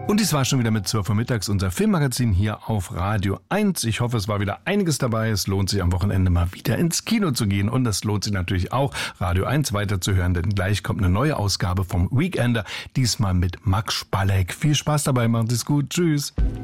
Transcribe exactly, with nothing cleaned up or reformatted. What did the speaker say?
Und dies war schon wieder mit zwölf Uhr mittags unser Filmmagazin hier auf Radio eins. Ich hoffe, es war wieder einiges dabei. Es lohnt sich am Wochenende mal wieder ins Kino zu gehen. Und es lohnt sich natürlich auch, Radio eins weiterzuhören, denn gleich kommt eine neue Ausgabe vom Weekender. Diesmal mit Max Spalleck. Viel Spaß dabei, macht es gut. Tschüss.